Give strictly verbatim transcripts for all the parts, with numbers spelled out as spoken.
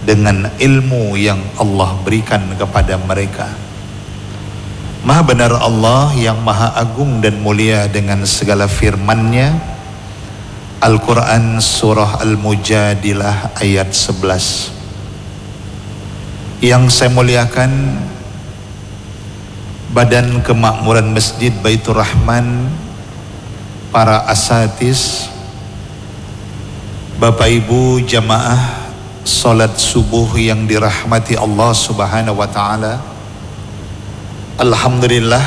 dengan ilmu yang Allah berikan kepada mereka. Maha benar Allah yang maha agung dan mulia dengan segala firman-Nya. Al-Quran surah Al-Mujadilah ayat sebelas. Yang saya muliakan, Badan Kemakmuran Masjid Baitur Rahman, para asatis, Bapak Ibu jamaah salat subuh yang dirahmati Allah Subhanahu wa taala. Alhamdulillah,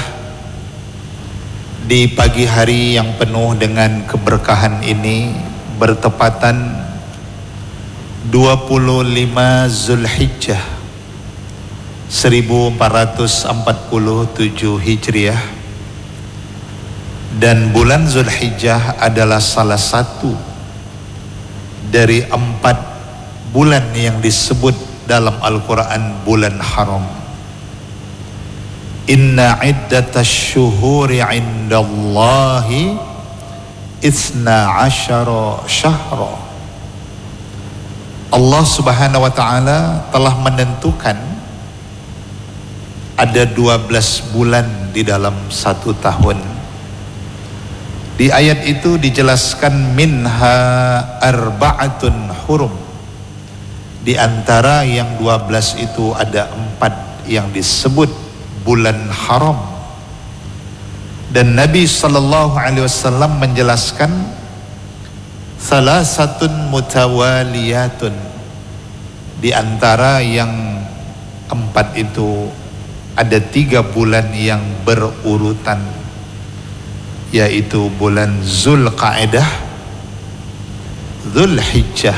di pagi hari yang penuh dengan keberkahan ini bertepatan dua puluh lima Zulhijjah seribu empat ratus empat puluh tujuh Hijriah, dan bulan Zulhijjah adalah salah satu dari empat bulan yang disebut dalam Al-Quran bulan haram. Inna iddatasy syuhuri 'indallahi itsna asyara syahra. Allah Subhanahu wa taala telah menentukan ada dua belas bulan di dalam satu tahun. Di ayat itu dijelaskan minha arba'atun hurum. Di antara yang dua belas itu ada empat yang disebut bulan haram. Dan Nabi sallallahu alaihi wasallam menjelaskan salasatun mutawaliyatun. Di antara yang empat itu ada tiga bulan yang berurutan, yaitu bulan Zulqa'dah, Zulhijjah,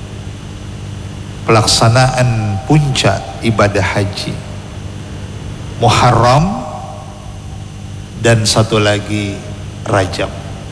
pelaksanaan puncak ibadah haji, Muharram, dan satu lagi Rajab.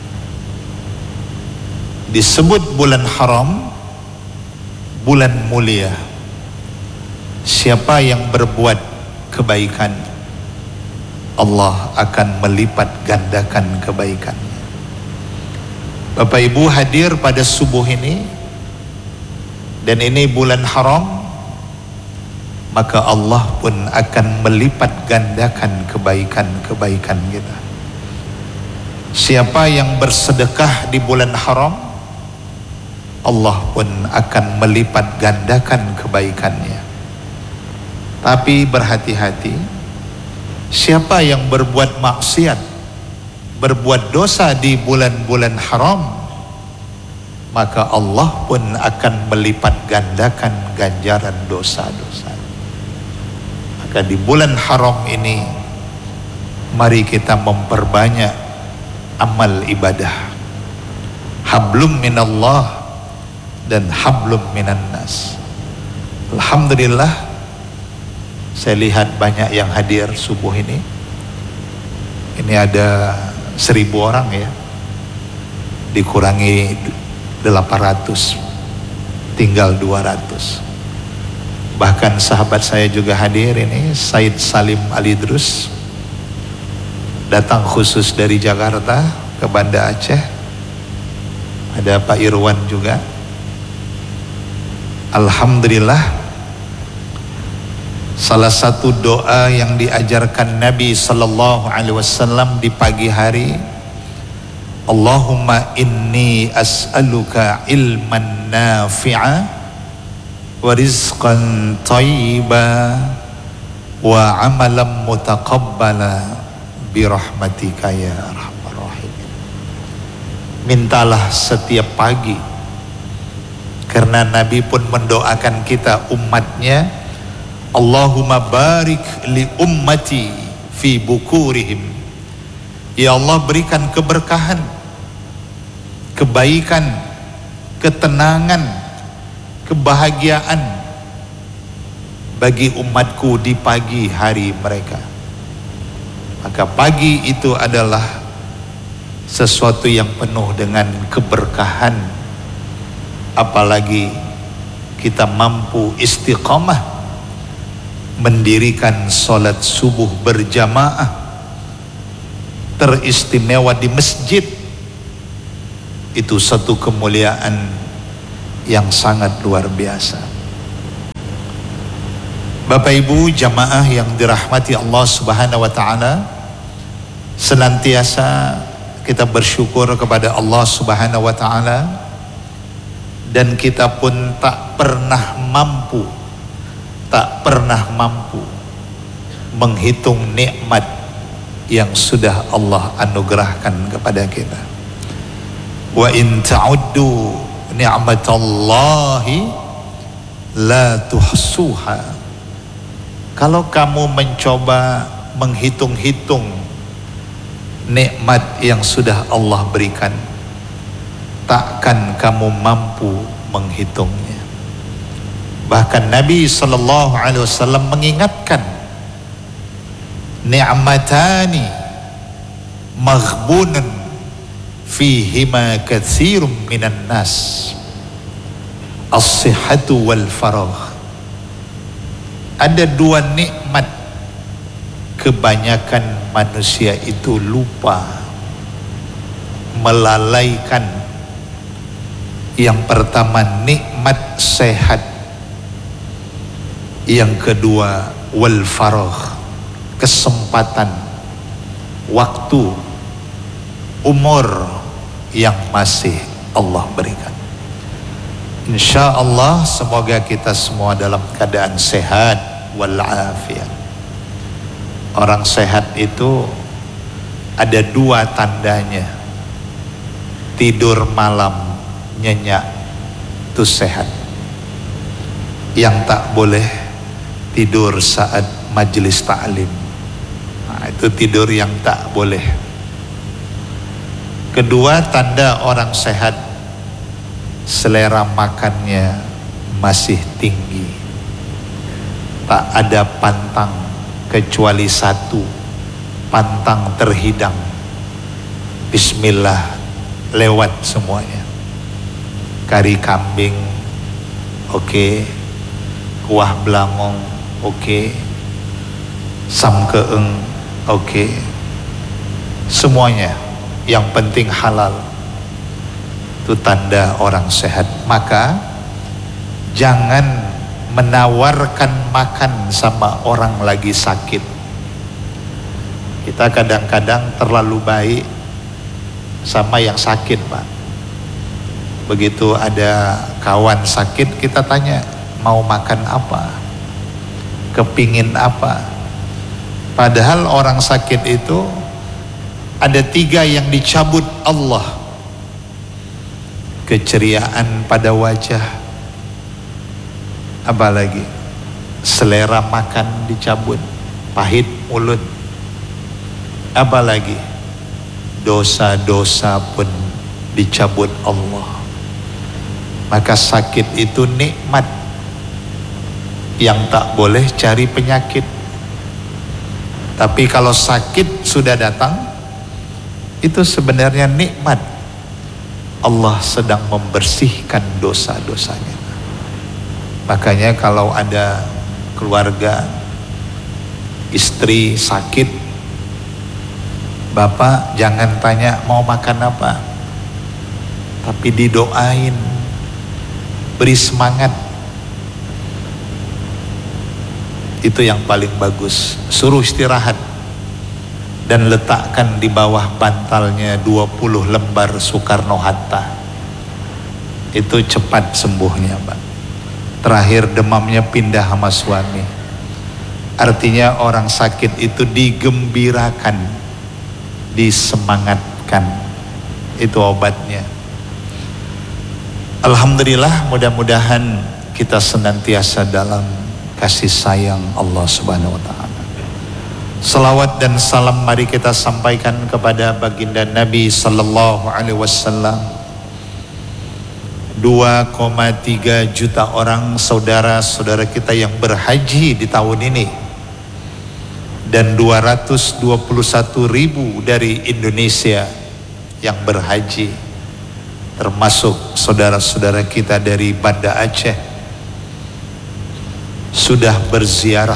Disebut bulan haram, bulan mulia. Siapa yang berbuat kebaikan, Allah akan melipat gandakan kebaikannya. Bapak Ibu hadir pada subuh ini, dan ini bulan haram, maka Allah pun akan melipat gandakan kebaikan-kebaikan kita. Siapa yang bersedekah di bulan haram, Allah pun akan melipat gandakan kebaikannya. Tapi berhati-hati, siapa yang berbuat maksiat, berbuat dosa di bulan-bulan haram, maka Allah pun akan melipat gandakan ganjaran dosa-dosa. Maka di bulan haram ini, mari kita memperbanyak amal ibadah. Hablum minallah dan hablum minan nas. Alhamdulillah, saya lihat banyak yang hadir subuh ini. Ini ada seribu orang ya, dikurangi delapan ratus, tinggal dua ratus. Bahkan sahabat saya juga hadir ini, Said Salim Alidrus, datang khusus dari Jakarta ke Banda Aceh. Ada Pak Irwan juga. Alhamdulillah, salah satu doa yang diajarkan Nabi sallallahu alaihi wasallam di pagi hari, Allahumma inni as'aluka ilman nafi'a wa rizqan thayyiba wa amalan mutaqabbala birahmatika ya arhamar rahimin. Mintalah setiap pagi, karena Nabi pun mendoakan kita umatnya, Allahumma barik li ummati fi bukurihim. Ya Allah, berikan keberkahan, kebaikan, ketenangan, kebahagiaan bagi umatku di pagi hari mereka. Maka pagi itu adalah sesuatu yang penuh dengan keberkahan, apalagi kita mampu istiqamah mendirikan sholat subuh berjamaah teristimewa di masjid. Itu satu kemuliaan yang sangat luar biasa. Bapak Ibu jamaah yang dirahmati Allah Subhanahu wa taala, senantiasa kita bersyukur kepada Allah Subhanahu wa taala, dan kita pun tak pernah mampu tak pernah mampu menghitung nikmat yang sudah Allah anugerahkan kepada kita. Wa in ta'uddu ni'matallahi la tuhsuha. Kalau kamu mencoba menghitung-hitung nikmat yang sudah Allah berikan, takkan kamu mampu menghitungnya. Bahkan Nabi sallallahu alaihi wasallam mengingatkan, ni'matani maghbunun fihima katsirum minan nas, as-sihhatu wal faragh. Ada dua nikmat kebanyakan manusia itu lupa, melalaikan. Yang pertama nikmat sehat, yang kedua wal faragh, kesempatan, waktu, umur yang masih Allah berikan. Insya Allah semoga kita semua dalam keadaan sehat walafiat. Orang sehat itu ada dua tandanya. Tidur malam nyenyak itu sehat. Yang tak boleh tidur saat majelis ta'lim, nah, itu tidur yang tak boleh. Kedua tanda orang sehat, selera makannya masih tinggi, tak ada pantang kecuali satu, pantang terhidang, bismillah lewat semuanya. Kari kambing oke, okay. Kuah belangong oke, okay. Sam keeng oke, okay. Semuanya yang penting halal. Itu tanda orang sehat. Maka jangan menawarkan makan sama orang lagi sakit. Kita kadang-kadang terlalu baik sama yang sakit, Pak. Begitu ada kawan sakit, kita tanya mau makan apa, kepingin apa. Padahal orang sakit itu ada tiga yang dicabut Allah: keceriaan pada wajah, apalagi selera makan dicabut, pahit mulut, apalagi dosa-dosa pun dicabut Allah. Maka sakit itu nikmat yang tak boleh cari penyakit. Tapi kalau sakit sudah datang, itu sebenarnya nikmat. Allah sedang membersihkan dosa-dosanya. Makanya kalau ada keluarga, istri sakit, bapak jangan tanya mau makan apa, tapi didoain, beri semangat. Itu yang paling bagus. Suruh istirahat dan letakkan di bawah bantalnya dua puluh lembar Soekarno-Hatta. Itu cepat sembuhnya, Pak. Terakhir demamnya pindah sama suami. Artinya orang sakit itu digembirakan, disemangatkan. Itu obatnya. Alhamdulillah, mudah-mudahan kita senantiasa dalam kasih sayang Allah Subhanahu wa taala. Salawat dan salam mari kita sampaikan kepada baginda Nabi sallallahu alaihi wasallam. dua koma tiga juta orang saudara-saudara kita yang berhaji di tahun ini, dan dua ratus dua puluh satu ribu dari Indonesia yang berhaji, termasuk saudara-saudara kita dari Banda Aceh sudah berziarah.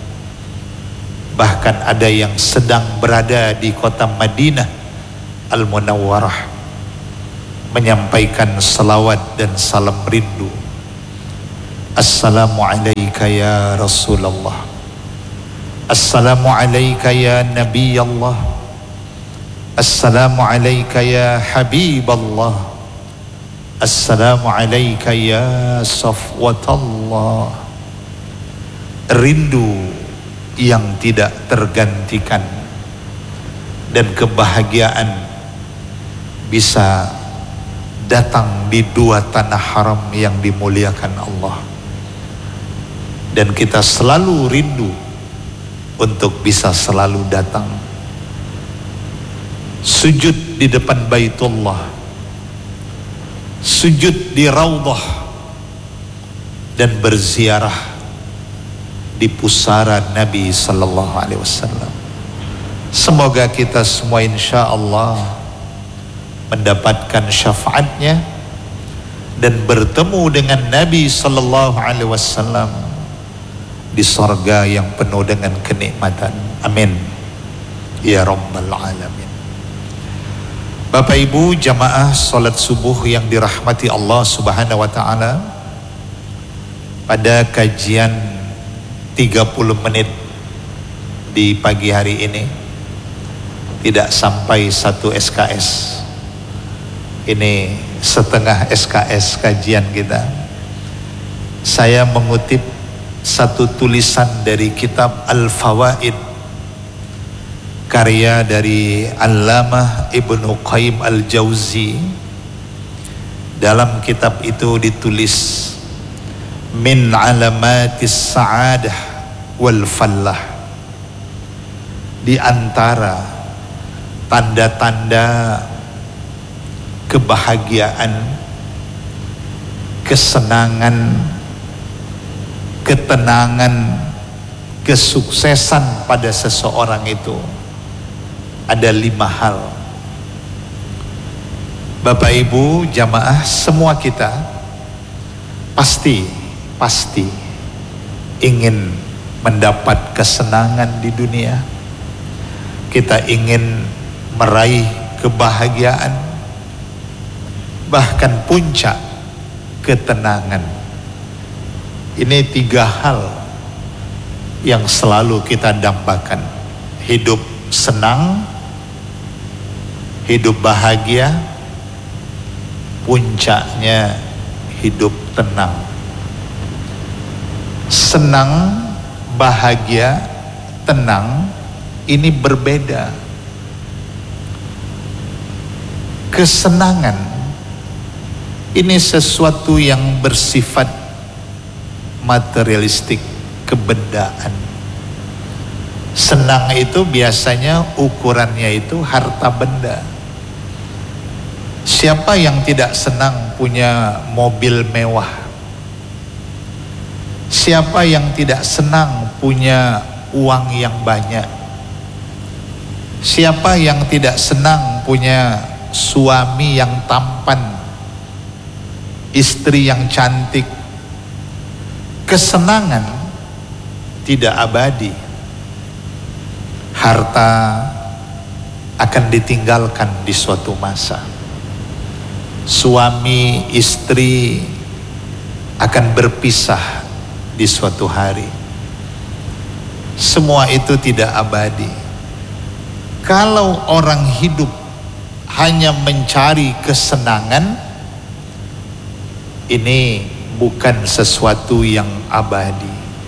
Bahkan ada yang sedang berada di kota Madinah Al-Munawwarah menyampaikan salawat dan salam rindu Assalamu alayka ya Rasulullah, Assalamu alayka ya Nabi Allah, Assalamu alayka ya Habib Allah, Assalamu alayka ya Safwatallah. Rindu yang tidak tergantikan dan kebahagiaan bisa datang di dua tanah haram yang dimuliakan Allah, dan kita selalu rindu untuk bisa selalu datang sujud di depan Baitullah, sujud di Raudhah, dan berziarah di pusara Nabi Sallallahu Alaihi Wasallam. Semoga kita semua insya Allah mendapatkan syafaatnya dan bertemu dengan Nabi Sallallahu Alaihi Wasallam di sorga yang penuh dengan kenikmatan. Amin ya Rabbal Alamin. Bapak Ibu jamaah salat subuh yang dirahmati Allah Subhanahu wa Ta'ala, pada kajian tiga puluh menit di pagi hari ini tidak sampai satu S K S. Ini setengah S K S kajian kita. Saya mengutip satu tulisan dari kitab Al-Fawaid, karya dari Allamah Ibnu Qayyim Al-Jauzi. Dalam kitab itu ditulis, min alamatis sa'adah wal fallah, di antara tanda-tanda kebahagiaan, kesenangan, ketenangan, kesuksesan pada seseorang itu ada lima hal. Bapak Ibu jamaah, semua kita pasti pasti ingin mendapat kesenangan di dunia. Kita ingin meraih kebahagiaan, bahkan puncak ketenangan. Ini tiga hal yang selalu kita dambakan: hidup senang, hidup bahagia, puncaknya hidup tenang. Senang, bahagia, tenang ini berbeda. Kesenangan ini sesuatu yang bersifat materialistik, kebendaan. Senang itu biasanya ukurannya itu harta benda. Siapa yang tidak senang punya mobil mewah? Siapa yang tidak senang punya uang yang banyak? Siapa yang tidak senang punya suami yang tampan, istri yang cantik? Kesenangan tidak abadi. Harta akan ditinggalkan di suatu masa. Suami istri akan berpisah di suatu hari. Semua itu tidak abadi. Kalau orang hidup hanya mencari kesenangan, ini bukan sesuatu yang abadi.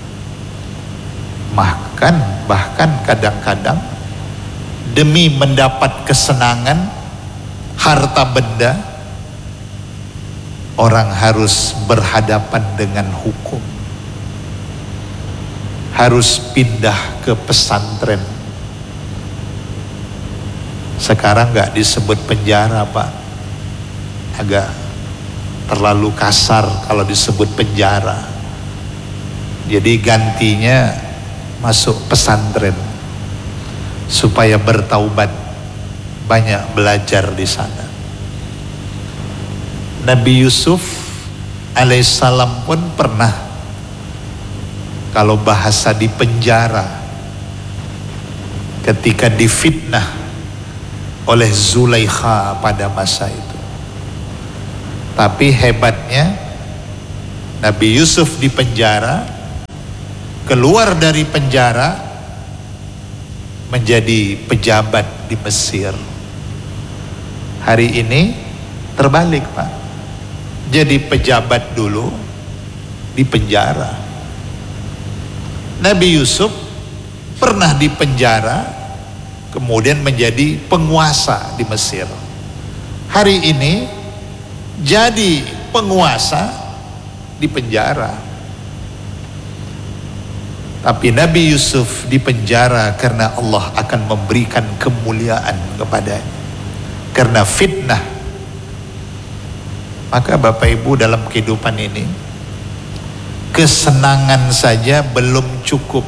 Bahkan bahkan kadang-kadang demi mendapat kesenangan, harta benda, orang harus berhadapan dengan hukum, harus pindah ke pesantren. Sekarang nggak disebut penjara, Pak. Agak terlalu kasar kalau disebut penjara. Jadi gantinya masuk pesantren supaya bertaubat, banyak belajar di sana. Nabi Yusuf alaihissalam pun pernah, kalau bahasa di penjara, ketika difitnah oleh Zulaikha pada masa itu. Tapi hebatnya Nabi Yusuf di penjara, keluar dari penjara menjadi pejabat di Mesir. Hari ini terbalik, Pak. Jadi pejabat dulu, di penjara. Nabi Yusuf pernah di penjara, kemudian menjadi penguasa di Mesir. Hari ini jadi penguasa di penjara. Tapi Nabi Yusuf di penjara karena Allah akan memberikan kemuliaan kepadanya, karena fitnah. Maka Bapak Ibu, dalam kehidupan ini kesenangan saja belum cukup,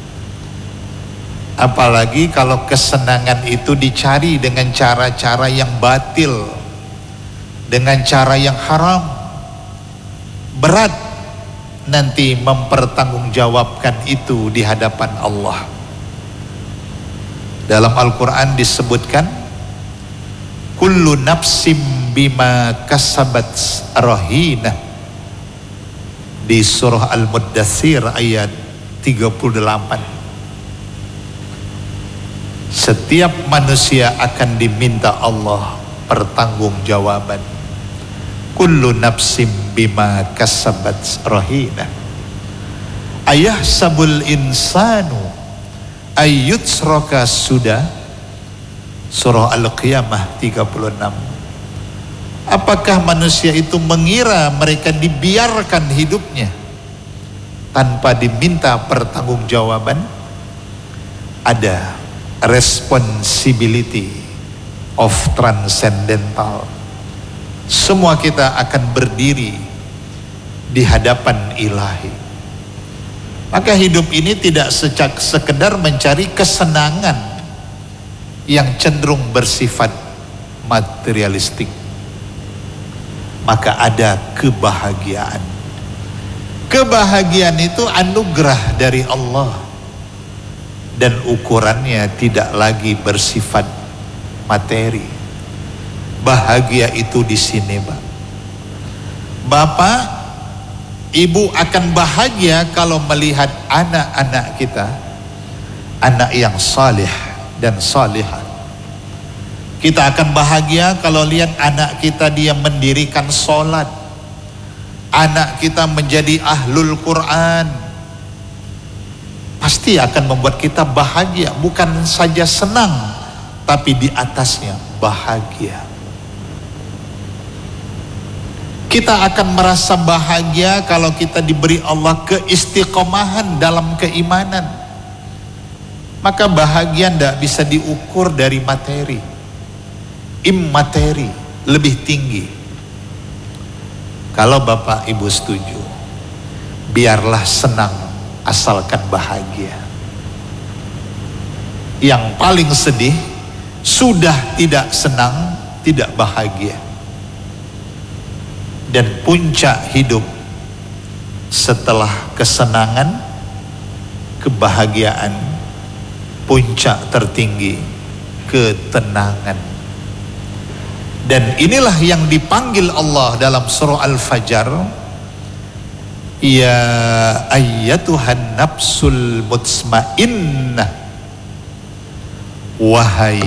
apalagi kalau kesenangan itu dicari dengan cara-cara yang batil, dengan cara yang haram. Berat nanti mempertanggungjawabkan itu di hadapan Allah. Dalam Al-Quran disebutkan, kullu nafsim bima kasabat rahina, di surah Al-Muddathir ayat tiga puluh delapan. Setiap manusia akan diminta Allah pertanggungjawaban. Kullu nafsim bima kasabat rahina. Ayahsabul insanu ayyutsraka sudah, surah Al-Qiyamah tiga puluh enam. Apakah manusia itu mengira mereka dibiarkan hidupnya tanpa diminta pertanggungjawaban? Ada responsibility of transcendental. Semua kita akan berdiri di hadapan ilahi. Maka hidup ini tidak secak sekedar mencari kesenangan yang cenderung bersifat materialistik. Maka ada kebahagiaan. Kebahagiaan itu anugerah dari Allah, dan ukurannya tidak lagi bersifat materi. Bahagia itu di sini, Pak. Bapak, Ibu akan bahagia kalau melihat anak-anak kita, anak yang saleh dan salihah. Kita akan bahagia kalau lihat anak kita dia mendirikan sholat, anak kita menjadi ahlul Quran. Pasti akan membuat kita bahagia, bukan saja senang, tapi di atasnya bahagia. Kita akan merasa bahagia kalau kita diberi Allah keistiqomahan dalam keimanan. Maka bahagia tidak bisa diukur dari materi. Immateri lebih tinggi. Kalau Bapak Ibu setuju, biarlah senang asalkan bahagia. Yang paling sedih, sudah tidak senang, tidak bahagia. Dan puncak hidup setelah kesenangan, kebahagiaan, puncak tertinggi, ketenangan. Dan inilah yang dipanggil Allah dalam surah Al-Fajr, ya ayyatuhan nafsul mutmainnah, wahai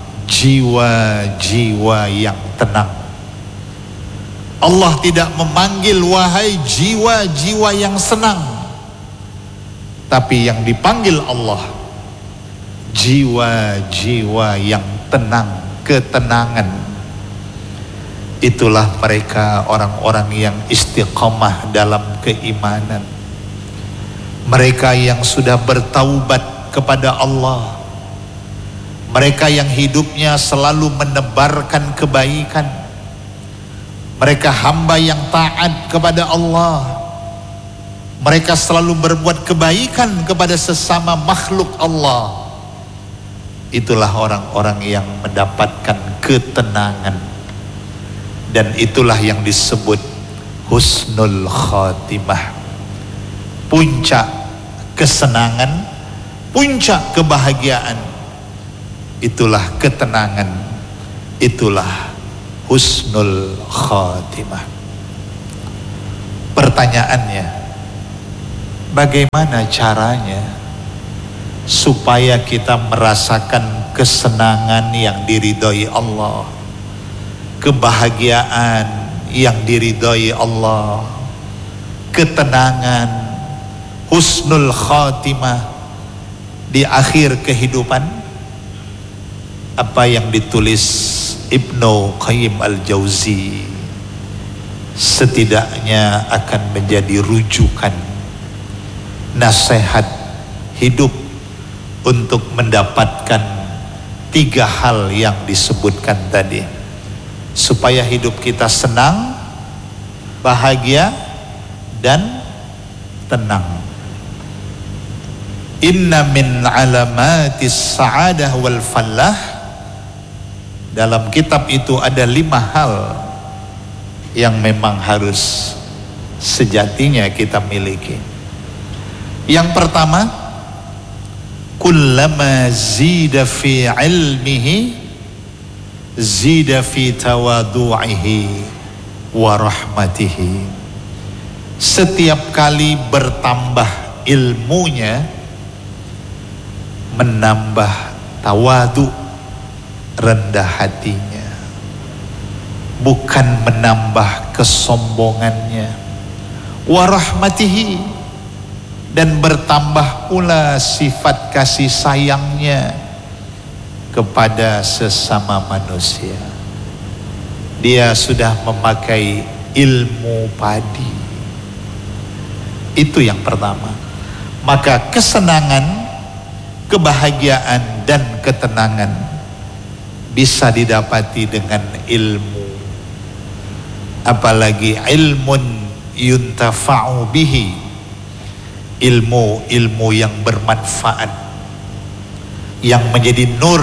jiwa-jiwa yang tenang. Allah tidak memanggil wahai jiwa-jiwa yang senang, tapi yang dipanggil Allah jiwa-jiwa yang tenang, ketenangan. Itulah mereka orang-orang yang istiqomah dalam keimanan. Mereka yang sudah bertaubat kepada Allah. Mereka yang hidupnya selalu menebarkan kebaikan. Mereka hamba yang taat kepada Allah. Mereka selalu berbuat kebaikan kepada sesama makhluk Allah. Itulah orang-orang yang mendapatkan ketenangan. Dan itulah yang disebut husnul khatimah. Puncak kesenangan, puncak kebahagiaan, itulah ketenangan, itulah husnul khatimah. Pertama Pertanyaannya, bagaimana caranya supaya kita merasakan kesenangan yang diridhoi Allah, kebahagiaan yang diridhoi Allah, ketenangan, husnul khatimah di akhir kehidupan? Apa yang ditulis Ibnu Qayyim al-Jauzi setidaknya akan menjadi rujukan nasihat hidup untuk mendapatkan tiga hal yang disebutkan tadi, supaya hidup kita senang, bahagia, dan tenang. Inna min alamatis sa'adah wal fallah. Dalam kitab itu ada lima hal yang memang harus sejatinya kita miliki. Yang pertama, kullama zida fi ilmihi zida fi tawadu'ihi wa rahmatihi. Setiap kali bertambah ilmunya, menambah tawadu, rendah hatinya, bukan menambah kesombongannya. Wa rahmatihi, dan bertambah pula sifat kasih sayangnya kepada sesama manusia. Dia sudah memakai ilmu padi. Itu yang pertama. Maka kesenangan, kebahagiaan, dan ketenangan bisa didapati dengan ilmu. Apalagi ilmun yuntafa'u bihi, ilmu-ilmu yang bermanfaat, yang menjadi nur,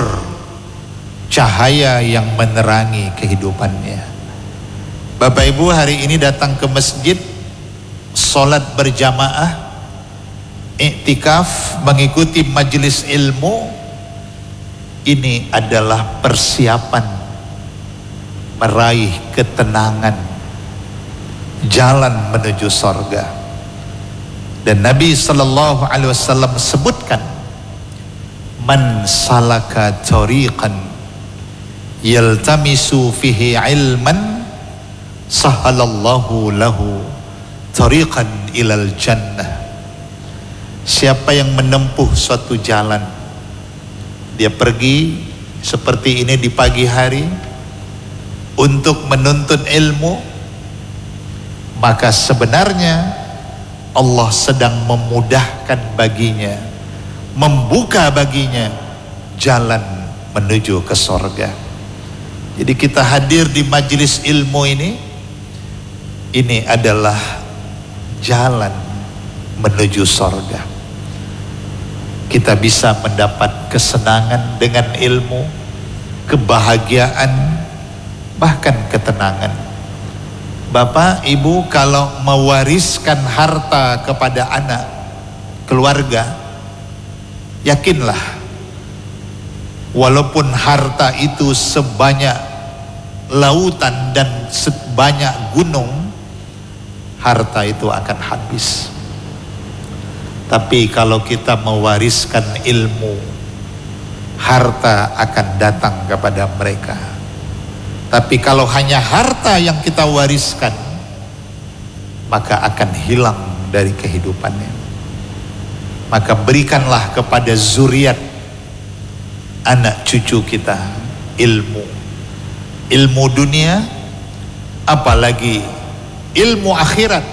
cahaya yang menerangi kehidupannya. Bapak Ibu hari ini datang ke masjid, sholat berjamaah, iktikaf, mengikuti majelis ilmu, ini adalah persiapan meraih ketenangan, jalan menuju sorga. Dan Nabi Sallallahu Alaihi Wasallam sebutkan, man salaka tariqan yaltamisu fihi ilman sahalallahu lahu tariqan ilal jannah. Siapa yang menempuh suatu jalan, dia pergi seperti ini di pagi hari untuk menuntut ilmu, maka sebenarnya Allah sedang memudahkan baginya, membuka baginya jalan menuju ke sorga. Jadi kita hadir di majelis ilmu ini, ini adalah jalan menuju sorga. Kita bisa mendapat kesenangan dengan ilmu, kebahagiaan, bahkan ketenangan. Bapak, ibu kalau mewariskan harta kepada anak, keluarga, yakinlah walaupun harta itu sebanyak lautan dan sebanyak gunung, harta itu akan habis. Tapi kalau kita mewariskan ilmu, harta akan datang kepada mereka. Tapi kalau hanya harta yang kita wariskan, maka akan hilang dari kehidupannya. Maka berikanlah kepada zuriat, anak cucu kita, ilmu. Ilmu dunia, apalagi ilmu akhirat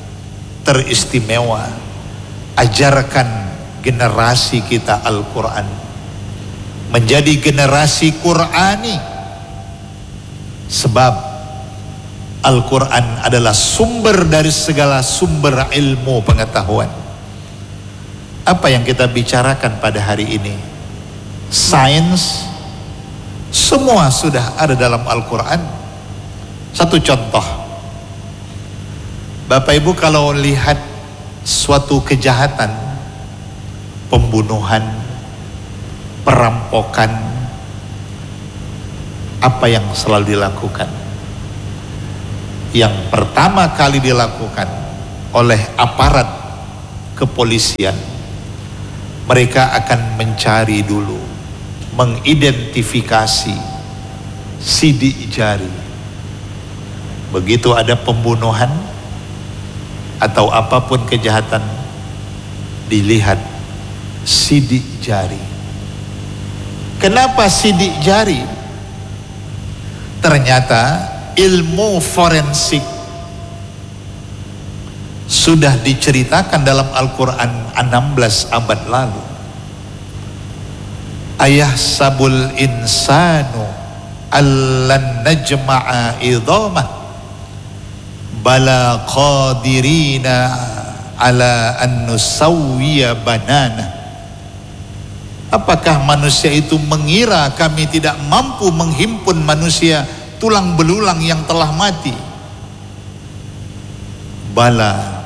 teristimewa. Ajarkan generasi kita Al-Quran, menjadi generasi Qurani, sebab Al-Quran adalah sumber dari segala sumber ilmu pengetahuan. Apa yang kita bicarakan pada hari ini, sains, semua sudah ada dalam Al-Quran. Satu contoh, Bapak Ibu kalau lihat suatu kejahatan, pembunuhan, perampokan, apa yang selalu dilakukan? Yang pertama kali dilakukan, oleh aparat kepolisian, mereka akan mencari dulu, mengidentifikasi sidik jari. Begitu ada pembunuhan atau apapun kejahatan, dilihat sidik jari. Kenapa sidik jari? Ternyata ilmu forensik sudah diceritakan dalam Al-Quran enam belas abad lalu. Ayah sabul insanu allan najma'a idhamah bala qadirina ala an nusawwiya banana. Apakah manusia itu mengira kami tidak mampu menghimpun manusia tulang belulang yang telah mati? Bala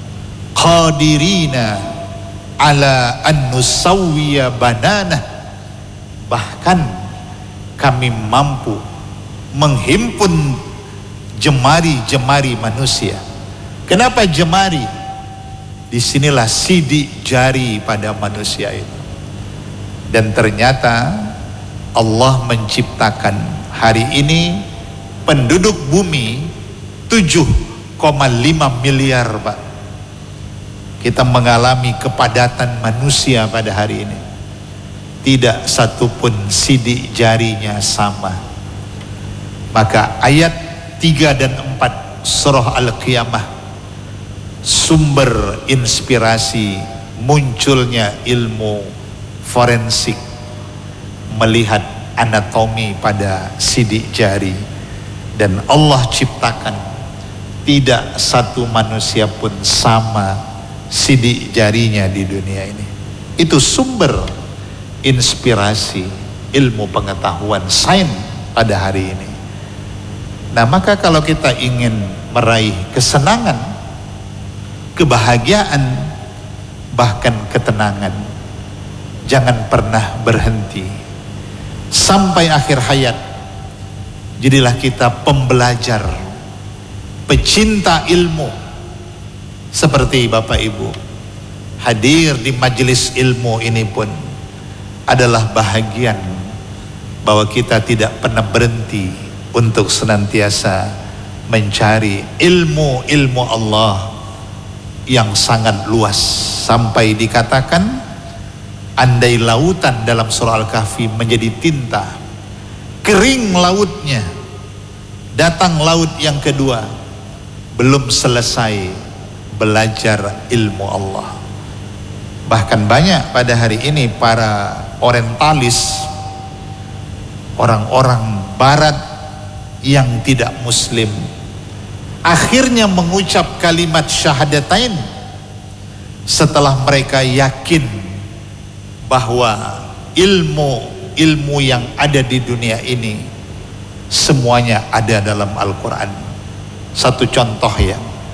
qadirina ala an nusawwiya banana. Bahkan kami mampu menghimpun jemari-jemari manusia. Kenapa jemari? Disinilah sidik jari pada manusia itu. Dan ternyata Allah menciptakan hari ini penduduk bumi tujuh koma lima miliar, Pak. Kita mengalami kepadatan manusia pada hari ini. Tidak satupun sidik jarinya sama. Maka ayat tiga dan empat surah Al-Qiyamah, sumber inspirasi munculnya ilmu forensik, melihat anatomi pada sidik jari. Dan Allah ciptakan tidak satu manusia pun sama sidik jarinya di dunia ini. Itu sumber inspirasi ilmu pengetahuan sains pada hari ini. Nah, maka kalau kita ingin meraih kesenangan, kebahagiaan, bahkan ketenangan, jangan pernah berhenti sampai akhir hayat. Jadilah kita pembelajar, pecinta ilmu. Seperti Bapak Ibu hadir di majelis ilmu ini pun adalah bahagian bahwa kita tidak pernah berhenti untuk senantiasa mencari ilmu-ilmu Allah yang sangat luas, sampai dikatakan andai lautan dalam surah Al-Kahfi menjadi tinta, kering lautnya, datang laut yang kedua, belum selesai belajar ilmu Allah. Bahkan banyak pada hari ini para orientalis, orang-orang barat yang tidak muslim, akhirnya mengucap kalimat syahadatain setelah mereka yakin bahwa ilmu-ilmu yang ada di dunia ini semuanya ada dalam Al-Quran. Satu contoh ya,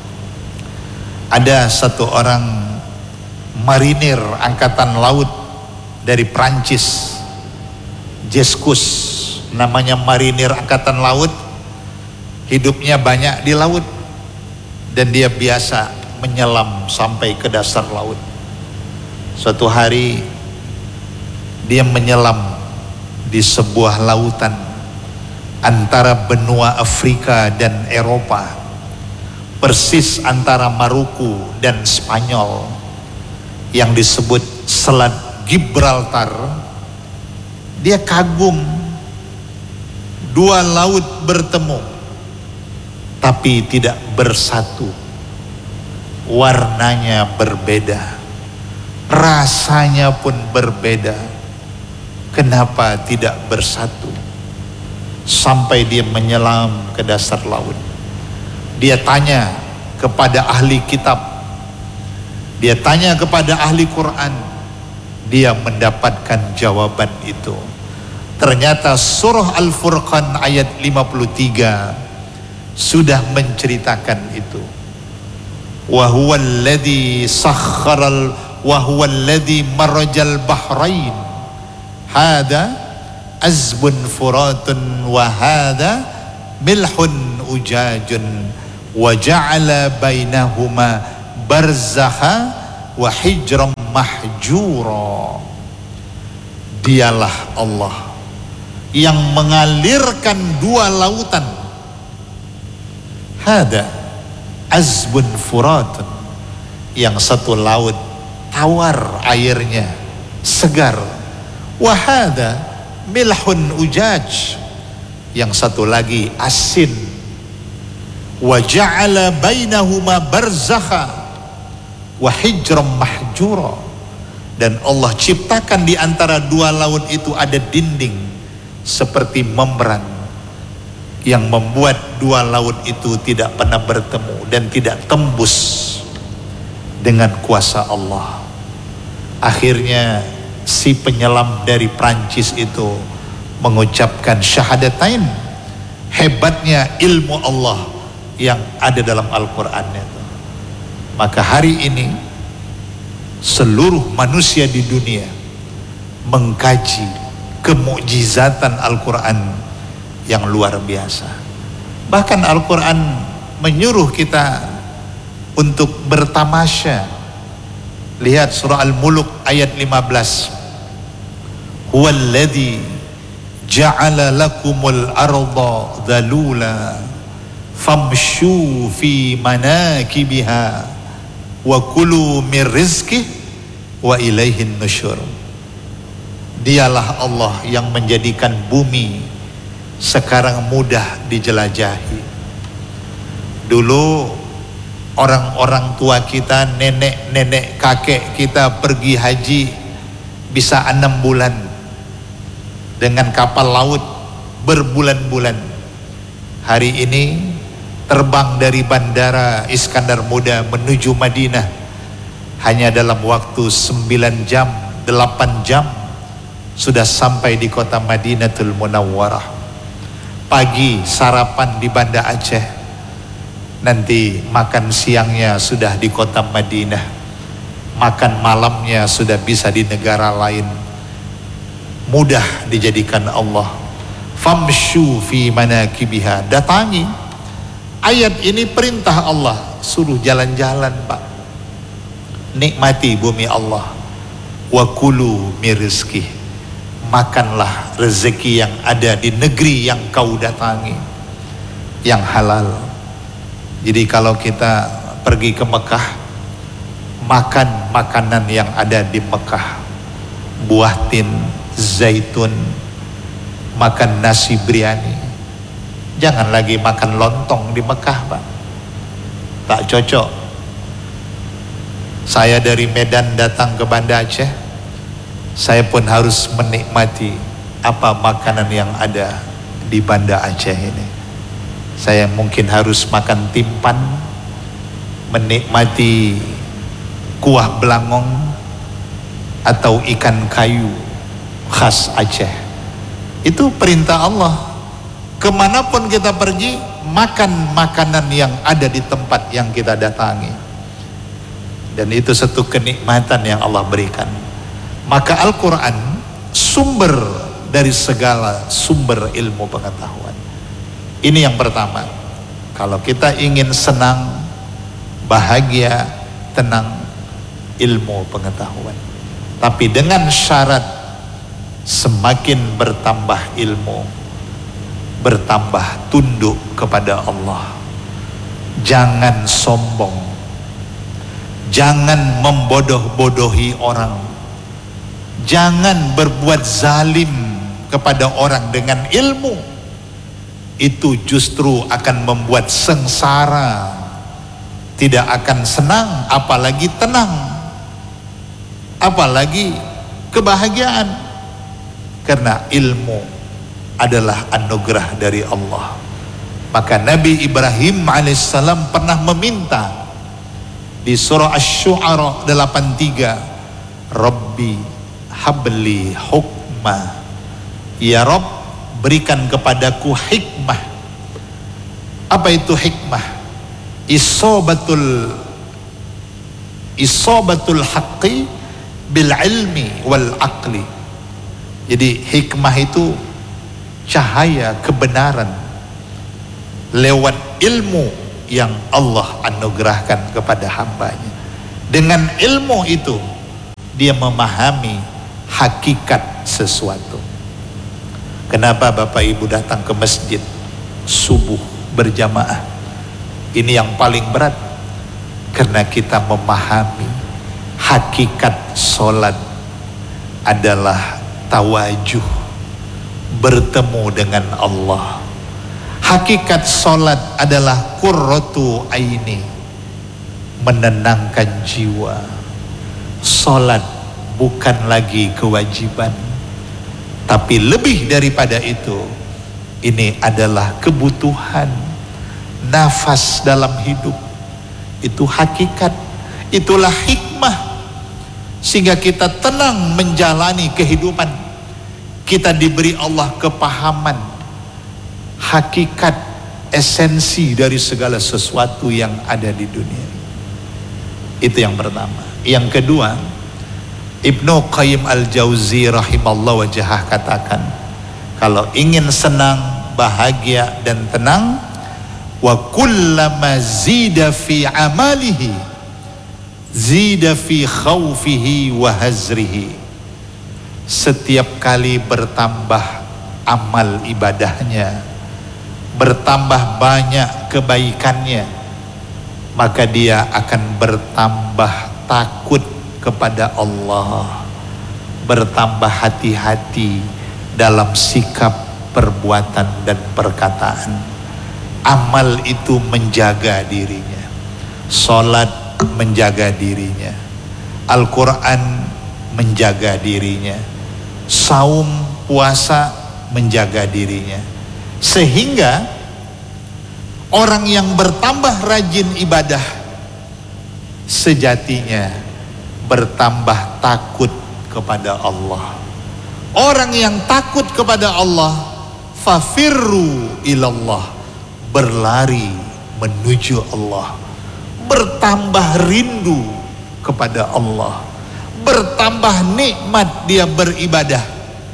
ada satu orang marinir angkatan laut dari Prancis, Jeskus namanya, marinir angkatan laut, hidupnya banyak di laut dan dia biasa menyelam sampai ke dasar laut. Suatu hari dia menyelam di sebuah lautan antara benua Afrika dan Eropa, persis antara Maluku dan Spanyol, yang disebut Selat Gibraltar. Dia kagum, dua laut bertemu tapi tidak bersatu, warnanya berbeda, rasanya pun berbeda. Kenapa tidak bersatu? Sampai dia menyelam ke dasar laut. Dia tanya kepada ahli kitab, dia tanya kepada ahli Quran, dia mendapatkan jawaban itu. Ternyata surah Al-Furqan ayat lima puluh tiga sudah menceritakan itu. Wa huwa alladhi sakharal wa huwa alladhi marajal bahrain hada azbun furatun wa hada milhun ujajun wa ja'ala bainahuma barzakha wa hijram mahjura. Dialah Allah yang mengalirkan dua lautan. Hada azbun furatun, yang satu laut tawar airnya, segar. Wahada milhun ujaj, yang satu lagi asin. Wa ja'ala bainahuma barzakha wa hijram mahjura, dan Allah ciptakan di antara dua laut itu ada dinding seperti membran yang membuat dua laut itu tidak pernah bertemu dan tidak tembus dengan kuasa Allah. Akhirnya si penyelam dari Prancis itu mengucapkan syahadatain. Hebatnya ilmu Allah yang ada dalam Al-Quran itu. Maka hari ini seluruh manusia di dunia mengkaji kemukjizatan Al-Quran yang luar biasa. Bahkan Al-Quran menyuruh kita untuk bertamasya. Lihat surah Al-Muluk ayat lima belas. Huwallazi ja'ala lakumul arda dhalula famshu fi manakibiha wa kulu min rizqih wa ilaihin nusyur. Dialah Allah yang menjadikan bumi sekarang mudah dijelajahi. Dulu orang-orang tua kita, nenek-nenek kakek kita pergi haji bisa enam bulan dengan kapal laut berbulan-bulan. Hari ini terbang dari bandara Iskandar Muda menuju Madinah hanya dalam waktu sembilan jam, delapan jam sudah sampai di kota Madinatul Munawwarah. Pagi sarapan di Banda Aceh, nanti makan siangnya sudah di kota Madinah, makan malamnya sudah bisa di negara lain. Mudah dijadikan Allah. Famshu fi manakibiha, datangi. Ayat ini perintah Allah, suruh jalan-jalan Pak, nikmati bumi Allah. Wa kulu min rizqih, makanlah rezeki yang ada di negeri yang kau datangi, yang halal. Jadi kalau kita pergi ke Mekah, makan makanan yang ada di Mekah, buah tin, zaitun, makan nasi biryani. Jangan lagi makan lontong di Mekah Pak, tak cocok. Saya dari Medan datang ke Banda Aceh, saya pun harus menikmati apa makanan yang ada di Banda Aceh ini. Saya mungkin harus makan timpan, menikmati kuah belangong atau ikan kayu khas Aceh. Itu perintah Allah. Kemanapun kita pergi, makan makanan yang ada di tempat yang kita datangi. Dan itu satu kenikmatan yang Allah berikan. Maka Al-Quran sumber dari segala sumber ilmu pengetahuan. Ini yang pertama. Kalau kita ingin senang, bahagia, tenang, ilmu pengetahuan. Tapi dengan syarat semakin bertambah ilmu, bertambah tunduk kepada Allah. Jangan sombong, jangan membodoh-bodohi orang, jangan berbuat zalim kepada orang dengan ilmu. Itu justru akan membuat sengsara, tidak akan senang, apalagi tenang, apalagi kebahagiaan. Karena ilmu adalah anugerah dari Allah. Maka Nabi Ibrahim alaihissalam pernah meminta di surah Asy-Syu'ara delapan puluh tiga, Rabbi habli hukma, ya Rabb, berikan kepadaku hikmah. Apa itu hikmah? Isobatul isobatul haqqi bil ilmi wal aqli. Jadi hikmah itu cahaya kebenaran lewat ilmu yang Allah anugerahkan kepada hambanya. Dengan ilmu itu dia memahami hakikat sesuatu. Kenapa Bapak Ibu datang ke masjid subuh berjamaah? Ini yang paling berat, karena kita memahami hakikat solat adalah tawajuh, bertemu dengan Allah. Hakikat solat adalah qurratu aini, menenangkan jiwa. Solat bukan lagi kewajiban, tapi lebih daripada itu, ini adalah kebutuhan, nafas dalam hidup. Itu hakikat, itulah hikmah, sehingga kita tenang menjalani kehidupan. Kita diberi Allah kepahaman hakikat esensi dari segala sesuatu yang ada di dunia. Itu yang pertama. Yang kedua, Ibnu Qayyim Al-Jauzi rahimallahu wajhah katakan, kalau ingin senang, bahagia dan tenang, wa kullama zida fi amalihi zida fi khawfihi wa hazrihi. Setiap kali bertambah amal ibadahnya, bertambah banyak kebaikannya, maka dia akan bertambah takut kepada Allah, bertambah hati-hati dalam sikap, perbuatan dan perkataan. Amal itu menjaga dirinya, salat menjaga dirinya, Al-Quran menjaga dirinya, saum puasa menjaga dirinya, sehingga orang yang bertambah rajin ibadah sejatinya bertambah takut kepada Allah. Orang yang takut kepada Allah, fafirru ilallah, berlari menuju Allah, bertambah rindu kepada Allah, bertambah nikmat dia beribadah.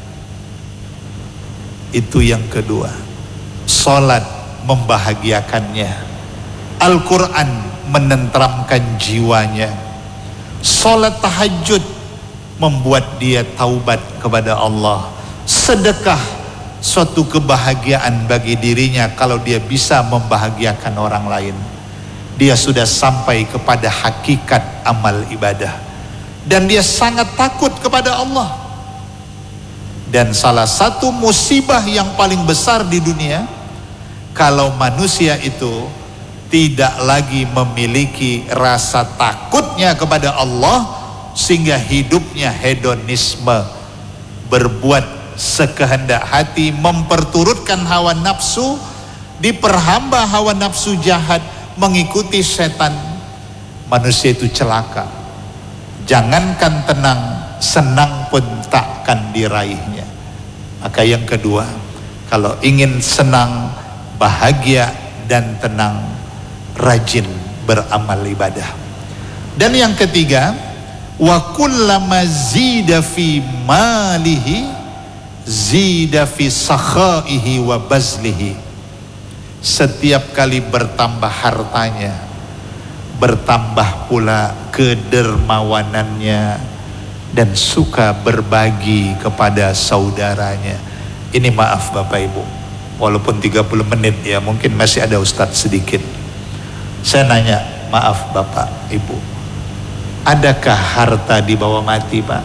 Itu yang kedua. Salat membahagiakannya, Al-Quran menenteramkan jiwanya, salat tahajud membuat dia taubat kepada Allah, sedekah suatu kebahagiaan bagi dirinya. Kalau dia bisa membahagiakan orang lain, dia sudah sampai kepada hakikat amal ibadah, dan dia sangat takut kepada Allah. Dan salah satu musibah yang paling besar di dunia, kalau manusia itu tidak lagi memiliki rasa takutnya kepada Allah, sehingga hidupnya hedonisme, berbuat sekehendak hati, memperturutkan hawa nafsu, diperhamba hawa nafsu jahat, mengikuti setan. Manusia itu celaka. Jangankan tenang, senang pun takkan diraihnya. Maka yang kedua, kalau ingin senang, bahagia dan tenang, rajin beramal ibadah. Dan yang ketiga, wa kullama zida fi malihi zida fi sakhaihi wa bazlihi. Setiap kali bertambah hartanya, bertambah pula kedermawanannya dan suka berbagi kepada saudaranya. Ini maaf Bapak Ibu, walaupun tiga puluh menit ya, mungkin masih ada Ustadz sedikit. Saya nanya, maaf Bapak Ibu, adakah harta di bawah mati Pak?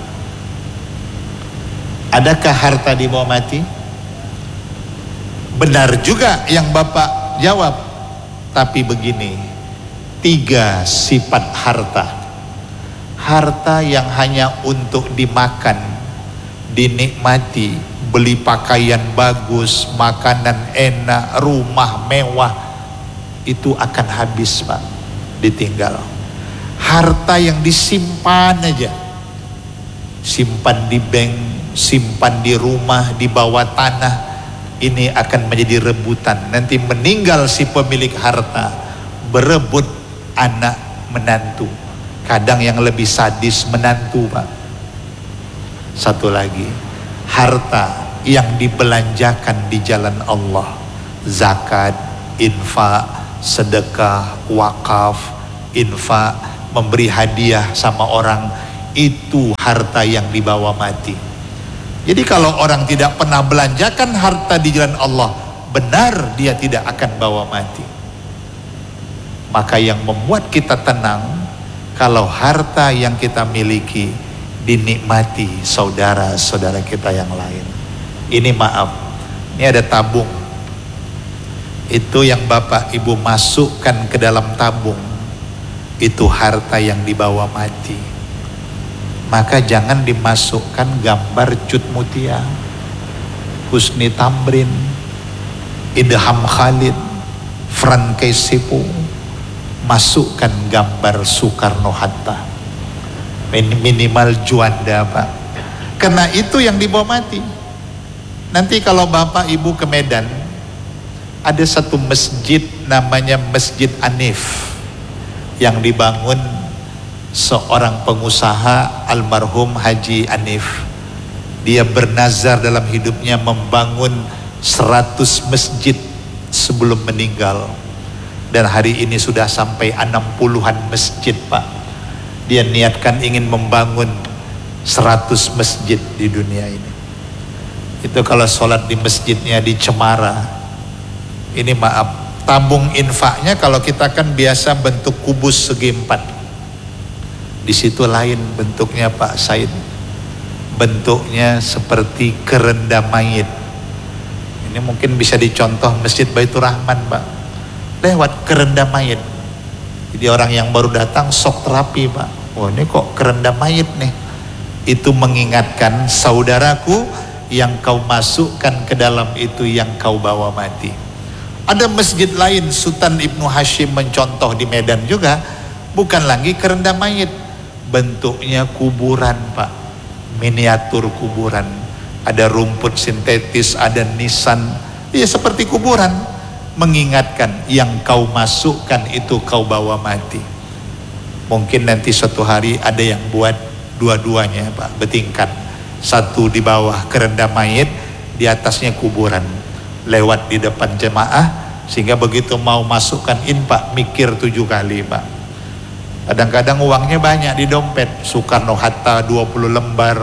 Adakah harta di bawah mati? Benar juga yang Bapak jawab, tapi begini, tiga sifat harta. Harta yang hanya untuk dimakan, dinikmati, beli pakaian bagus, makanan enak, rumah mewah, itu akan habis Pak, ditinggal. Harta yang disimpan aja, simpan di bank, simpan di rumah, di bawah tanah, ini akan menjadi rebutan. Nanti meninggal si pemilik harta, berebut anak menantu. Kadang yang lebih sadis menantu Pak. Satu lagi, harta yang dibelanjakan di jalan Allah, zakat, infak, sedekah, wakaf, infak, memberi hadiah sama orang, itu harta yang dibawa mati. Jadi kalau orang tidak pernah belanjakan harta di jalan Allah, benar dia tidak akan bawa mati. Maka yang membuat kita tenang, kalau harta yang kita miliki dinikmati saudara-saudara kita yang lain. Ini maaf, ini ada tabung, itu yang bapak ibu masukkan ke dalam tabung, itu harta yang dibawa mati. Maka jangan dimasukkan gambar Cut Mutia, Husni Tamrin, Idham Khalid, Franky Sipu. Masukkan gambar Soekarno-Hatta, minimal Juanda Pak, karena itu yang dibawa mati. Nanti kalau bapak ibu ke Medan, ada satu masjid namanya Masjid Anif yang dibangun seorang pengusaha almarhum Haji Anif. Dia bernazar dalam hidupnya membangun seratus masjid sebelum meninggal, dan hari ini sudah sampai enam puluhan masjid Pak. Dia niatkan ingin membangun seratus masjid di dunia ini. Itu kalau sholat di masjidnya di Cemara, ini maaf, tabung infaknya kalau kita kan biasa bentuk kubus segi empat, di situ lain bentuknya Pak Said, bentuknya seperti kerenda mayit. Ini mungkin bisa dicontoh Masjid Baitur Rahman Pak, lewat kerenda mayit. Jadi orang yang baru datang sok terapi Pak, oh ini kok kerenda mayit nih. Itu mengingatkan, saudaraku, yang kau masukkan ke dalam itu yang kau bawa mati. Ada masjid lain Sultan Ibnu Hashim mencontoh di Medan juga, bukan lagi kerenda mayit, bentuknya kuburan Pak, miniatur kuburan. Ada rumput sintetis, ada nisan, ya seperti kuburan, mengingatkan yang kau masukkan itu kau bawa mati. Mungkin nanti suatu hari ada yang buat dua-duanya Pak, bertingkat, satu di bawah kerenda mayit, di atasnya kuburan, lewat di depan jemaah, sehingga begitu mau masukkan infak mikir tujuh kali Pak. Kadang-kadang uangnya banyak di dompet, Soekarno-Hatta dua puluh lembar,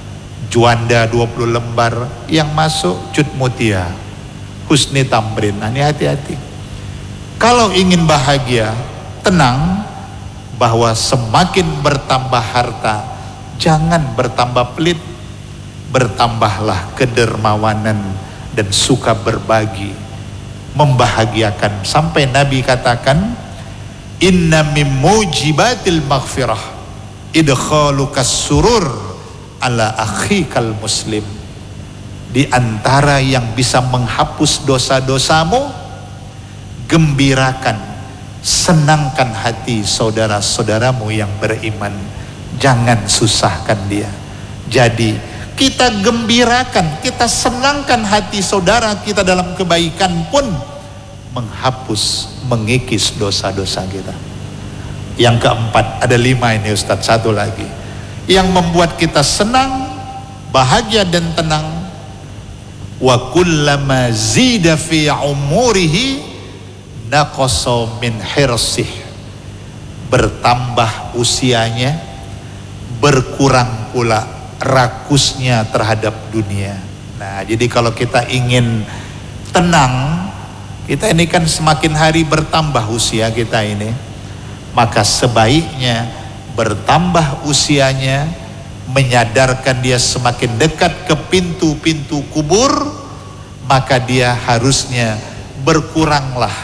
Juanda dua puluh lembar, yang masuk Cut Mutia, Husni Tamrin. Nah, ini hati-hati. Kalau ingin bahagia, tenang, bahwa semakin bertambah harta, jangan bertambah pelit, bertambahlah kedermawanan dan suka berbagi, membahagiakan. Sampai Nabi katakan, inna min mujibatil maghfirah idkhalukas surur ala akhikal muslim. Di antara yang bisa menghapus dosa-dosamu, gembirakan, senangkan hati saudara-saudaramu yang beriman, jangan susahkan dia. Jadi kita gembirakan, kita senangkan hati saudara kita dalam kebaikan pun menghapus, mengikis dosa-dosa kita. Yang keempat, ada lima ini Ustadz, satu lagi yang membuat kita senang, bahagia dan tenang. Wa kullama zida fi umurihi naqasa min hirsih. Bertambah usianya, berkurang pula rakusnya terhadap dunia. Nah, jadi kalau kita ingin tenang, kita ini kan semakin hari bertambah usia kita ini, maka sebaiknya bertambah usianya, menyadarkan dia semakin dekat ke pintu-pintu kubur, maka dia harusnya berkuranglah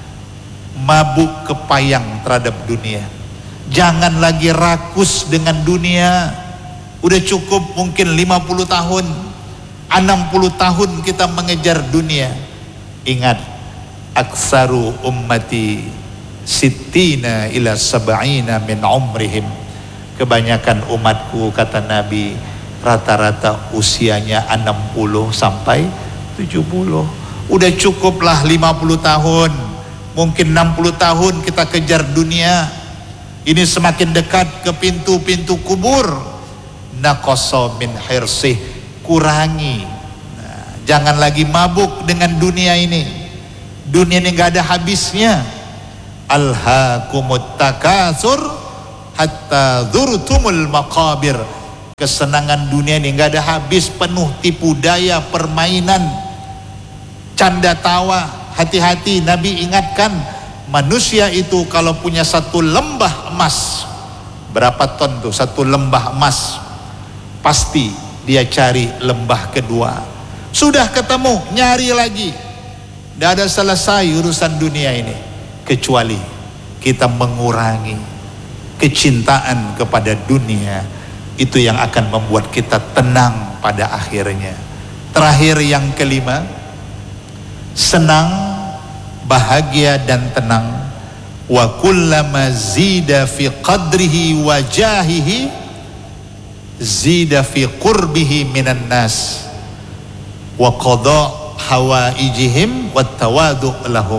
mabuk kepayang terhadap dunia. Jangan lagi rakus dengan dunia. Udah cukup mungkin lima puluh tahun, enam puluh tahun kita mengejar dunia. Ingat, aksaru ummati sittina ila sab'ina min umrihim. Kebanyakan umatku, kata Nabi, rata-rata usianya enam puluh sampai tujuh puluh. Udah cukuplah lima puluh tahun, mungkin enam puluh tahun kita kejar dunia. Ini semakin dekat ke pintu-pintu kubur. Naqasa min hirsih, kurangi. Nah, jangan lagi mabuk dengan dunia ini. Dunia ini gak ada habisnya. Alhaakumut takasur hatta dzurtumul maqabir. Kesenangan dunia ini nggak ada habis, penuh tipu daya, permainan, canda tawa. Hati-hati, Nabi ingatkan, manusia itu kalau punya satu lembah emas, berapa ton tuh satu lembah emas, pasti dia cari lembah kedua. Sudah ketemu, nyari lagi. Tidak ada selesai urusan dunia ini, kecuali kita mengurangi kecintaan kepada dunia. Itu yang akan membuat kita tenang pada akhirnya. Terakhir yang kelima, senang, bahagia dan tenang. Wa kullama zida fi qadrihi wa jahihi zida fi qurbihi minan nas wa qada hawaijihim wa tawadu lahum.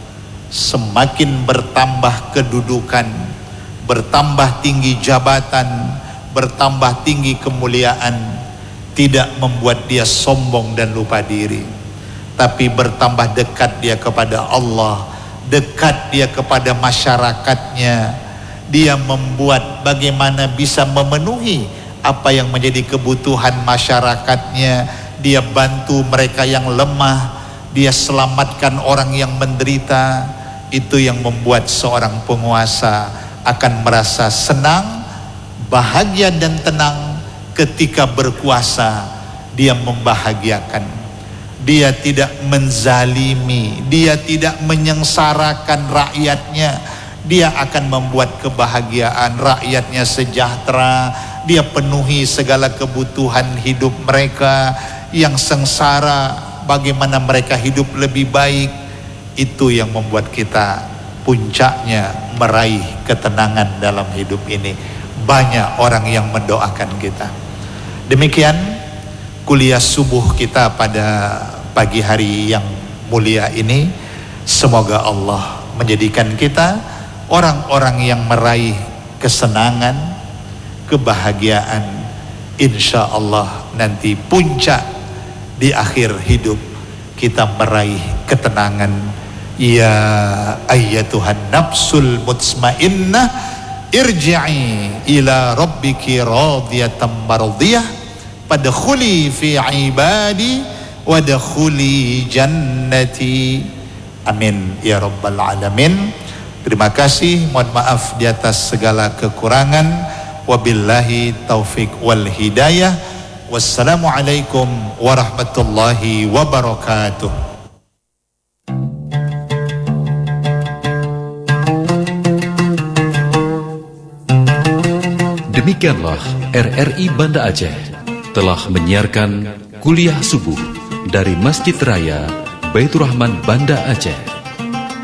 Semakin bertambah kedudukan, bertambah tinggi jabatan, bertambah tinggi kemuliaan, tidak membuat dia sombong dan lupa diri, tapi bertambah dekat dia kepada Allah, dekat dia kepada masyarakatnya. Dia membuat bagaimana bisa memenuhi apa yang menjadi kebutuhan masyarakatnya. Dia bantu mereka yang lemah, dia selamatkan orang yang menderita. Itu yang membuat seorang penguasa akan merasa senang, bahagia dan tenang ketika berkuasa. Dia membahagiakan, dia tidak menzalimi, dia tidak menyengsarakan rakyatnya. Dia akan membuat kebahagiaan rakyatnya sejahtera. Dia penuhi segala kebutuhan hidup mereka. Yang sengsara, bagaimana mereka hidup lebih baik. Itu yang membuat kita puncaknya meraih ketenangan dalam hidup ini. Banyak orang yang mendoakan kita. Demikian kuliah subuh kita pada pagi hari yang mulia ini. Semoga Allah menjadikan kita orang-orang yang meraih kesenangan, kebahagiaan. Insya Allah nanti puncak di akhir hidup kita meraih ketenangan. Ya ayyatuhan nafsul mutmainnah, irji'i ila rabbiki radiyatan mardiyah, fadkhuli fi ibadi wadkhuli jannati. Amin ya rabbal alamin. Terima kasih, mohon maaf di atas segala kekurangan. Wabillahi taufik wal hidayah. Wassalamualaikum warahmatullahi wabarakatuh. Demikianlah R R I Banda Aceh telah menyiarkan kuliah subuh dari Masjid Raya Baitur Rahman Banda Aceh.